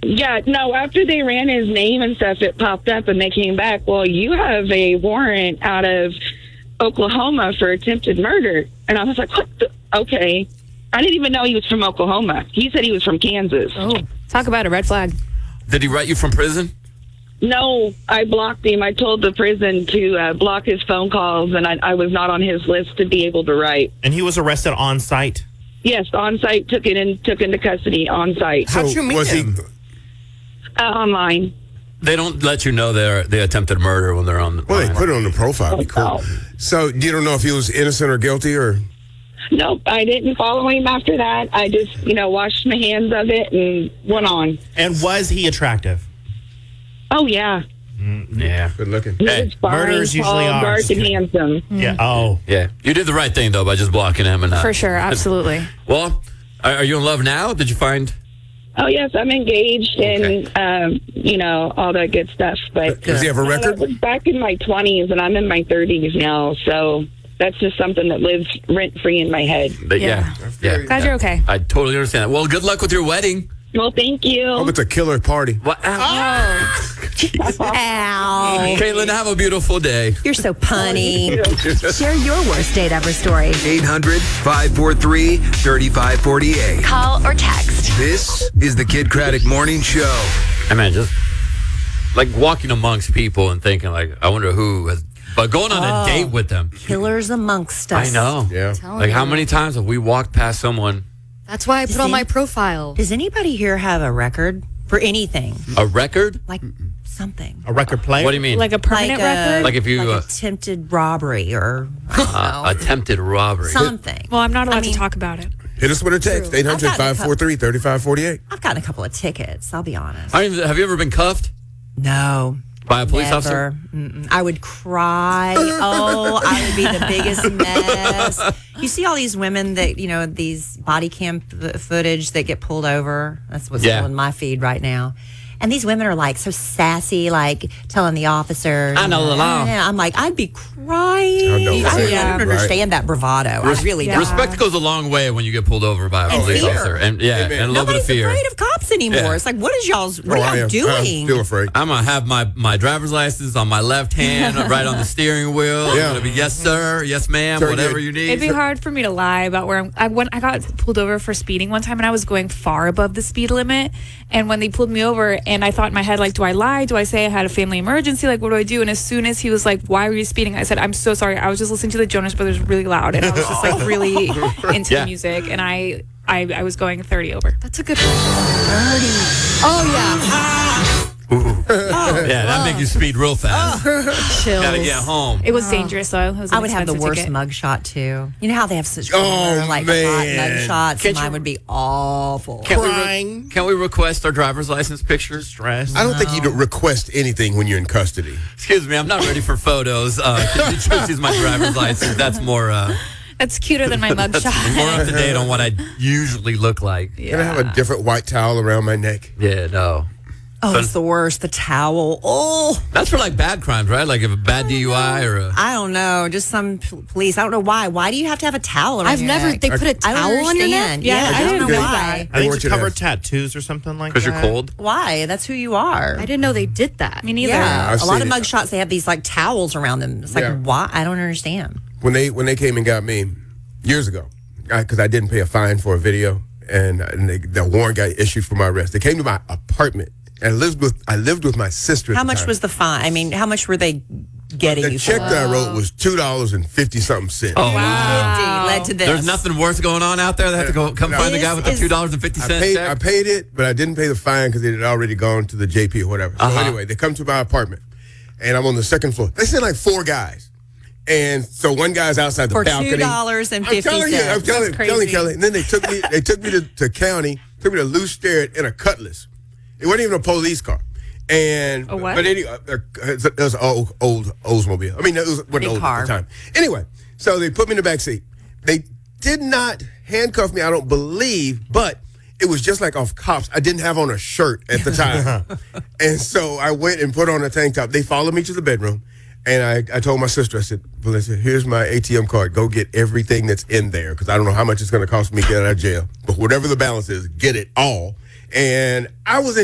Yeah, no, after they ran his name and stuff, it popped up and they came back. Well, you have a warrant out of Oklahoma for attempted murder. And I was like, what the? Okay. I didn't even know he was from Oklahoma. He said he was from Kansas. Oh, talk about a red flag. Did he write you from prison? No, I blocked him. I told the prison to block his phone calls, and I was not on his list to be able to write. And he was arrested on site? Yes, on site, took into custody on site. How'd you meet him? Online. They don't let you know they attempted murder when they're on the Well, they put it on the profile. Be cool. No. So you don't know if he was innocent or guilty, or? Nope, I didn't follow him after that. I just, washed my hands of it and went on. And was he attractive? Oh, yeah. Yeah. Good looking. He was fine, murders usually tall, are. dark, and handsome. Yeah. Oh. Yeah. You did the right thing, though, by just blocking him. For sure, absolutely. Well, are you in love now? Did you find... Oh, yes, I'm engaged and, all that good stuff. But Does he have a record? I was back in my 20s, and I'm in my 30s now, so that's just something that lives rent-free in my head. But yeah. Glad you're okay. I totally understand that. Well, good luck with your wedding. Well, thank you. Oh, it's a killer party. What? Ow. Caitlin, have a beautiful day. You're so punny. Share your worst date ever story. 800-543-3548. Call or text. This is the Kid Craddock Morning Show. I mean, just like walking amongst people and thinking, like, I wonder who has... But going on a date with them. Killers amongst us. I know. Yeah. Like, how many times have we walked past someone... That's why I put on my profile. Does anybody here have a record for anything? A record? Like something. A record player? What do you mean? Like a permanent record? Like if you... Like attempted robbery or I don't know, attempted robbery. something. Well, I'm not allowed to talk about it. Hit us with a text, 800-543-3548. I've gotten a couple of tickets, I'll be honest. Have you ever been cuffed No. by a police Never. officer? Mm-mm. I would cry. Oh, I would be the biggest mess. You see all these women that, these body cam footage that get pulled over. That's what's on my feed right now. And these women are like so sassy, like telling the officer. I know the law. I'm like, I'd be crying. I know. I don't Right. understand that bravado. I really don't. Respect goes a long way when you get pulled over by a police fear. officer. And and a little bit of Nobody's fear. afraid of cops anymore. Yeah. It's like, what are y'all I'm doing? still afraid. I'm going to have my driver's license on my left hand, right on the steering wheel. I'm Yeah. going to be, yes, sir, yes, ma'am, Sir, whatever yeah. you need. It'd be hard for me to lie about where I got pulled over for speeding one time, and I was going far above the speed limit. And when they pulled me over, and I thought in my head, like, do I lie? Do I say I had a family emergency? Like, what do I do? And as soon as he was like, why were you speeding? I said, I'm so sorry. I was just listening to the Jonas Brothers really loud, and I was just like really into the music, and I was going 30 over. That's a good one. 30. Oh, yeah, that make you speed real fast. Chills. Gotta get home. It was dangerous, though. It was I would have the worst ticket. mugshot too. You know how they have such Oh, hot man. mugshots? Can't Mine you- would be awful. Crying. Can we request our driver's license pictures? Stress. I don't think you don't request anything when you're in custody. Excuse me, I'm not ready for photos. Can you just use my driver's license? That's more That's cuter than my mugshot. more up to date on what I usually look like. Can I have a different white towel around my neck? Yeah, no. Oh, it's the worst. The towel. Oh, That's for like bad crimes, right? Like if a bad DUI or a... I don't know. Just some police. I don't know why. Why do you have to have a towel around I've your never. neck? They put a I don't towel on your neck. understand. Yeah, I didn't don't know know that. why. I think want to you to cover have- tattoos or something like that. Because you're cold? Why? That's who you are. I didn't know they did that. Me neither. Yeah, I've a lot seen of it. mugshots, they have these like towels around them. It's like, Yeah. why? I don't understand. When they came and got me years ago, because I didn't pay a fine for a video, and the warrant got issued for my arrest. They came to my apartment, and I lived with my sister. At How the much time. was the fine? I mean, how much were they getting The you check for? that I wrote was $2.50-something. Oh, wow. Led to this. There's nothing worse going on out there. They have to go come find the guy with the This is- $2.50 I check. paid it, but I didn't pay the fine because it had already gone to the JP or whatever. So anyway, they come to my apartment, and I'm on the second floor. They sent like 4 guys. And so one guy's outside the For balcony. $2.50. I'm telling you, I'm telling Kelly. And then they took me to county, took me to Lou Sterrett in a Cutlass. It wasn't even a police car. And A what? But anyway, it was an old Oldsmobile. I mean, it wasn't Big old car. at the time. Anyway, so they put me in the back seat. They did not handcuff me, I don't believe, but it was just like off cops. I didn't have on a shirt at the time. And so I went and put on a tank top. They followed me to the bedroom. And I told my sister, I said, Melissa, here's my ATM card. Go get everything that's in there because I don't know how much it's going to cost me to get out of jail. But whatever the balance is, get it all. And I was in